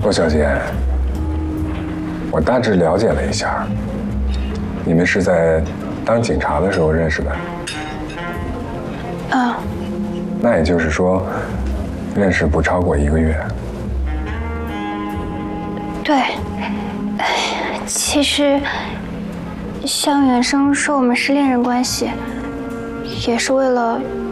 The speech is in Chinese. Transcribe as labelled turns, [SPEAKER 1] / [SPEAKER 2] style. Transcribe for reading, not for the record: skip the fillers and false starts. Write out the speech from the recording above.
[SPEAKER 1] 洛小姐，我大致了解了一下，你们是在当警察的时候认识的。
[SPEAKER 2] 嗯。
[SPEAKER 1] 那也就是说，认识不超过1个月。
[SPEAKER 2] 对。其实，向远生说我们是恋人关系，也是为了